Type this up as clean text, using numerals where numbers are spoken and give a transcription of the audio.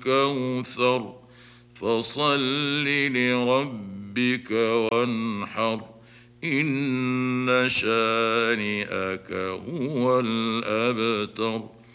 الكوثر فصل لربك وانحر إن شانئك هو الأبتر.